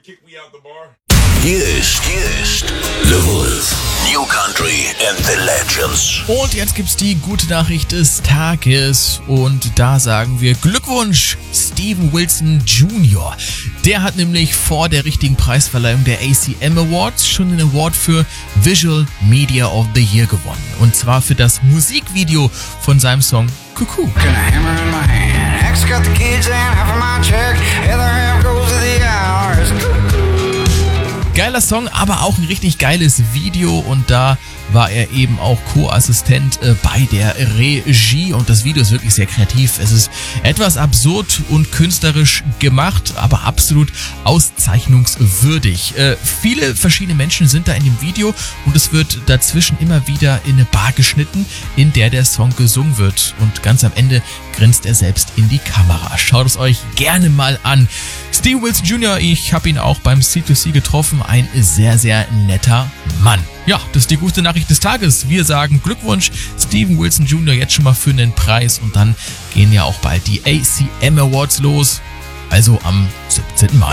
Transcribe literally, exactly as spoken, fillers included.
Hier ist, hier ist The Wolf. New Country and the Legends. Und jetzt gibt's die gute Nachricht des Tages und da sagen wir Glückwunsch, Steven Wilson Junior Der hat nämlich vor der richtigen Preisverleihung der A C M Awards schon den Award für Visual Media of the Year gewonnen. Und zwar für das Musikvideo von seinem Song Cuckoo. Geiler Song, aber auch ein richtig geiles Video und da war er eben auch Co-Assistent äh, bei der Regie und das Video ist wirklich sehr kreativ. Es ist etwas absurd und künstlerisch gemacht, aber absolut auszeichnungswürdig. Äh, viele verschiedene Menschen sind da in dem Video und es wird dazwischen immer wieder in eine Bar geschnitten, in der der Song gesungen wird und ganz am Ende grinst er selbst in die Kamera. Schaut es euch gerne mal an. Steven Wilson Junior, ich habe ihn auch beim C zwei C getroffen, ein sehr, sehr netter Mann. Ja, das ist die gute Nachricht des Tages. Wir sagen Glückwunsch, Steven Wilson Junior jetzt schon mal für einen Preis und dann gehen ja auch bald die A C M Awards los, also am siebzehnten Mai.